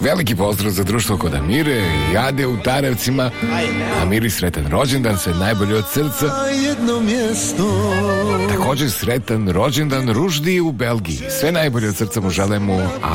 Veliki pozdrav za društvo kod Amire i Ade u Tarevcima. Amiri sretan rođendan, sve najbolje od srca. Također sretan rođendan Ruždi u Belgiji. Sve najbolje od srca mu želimo,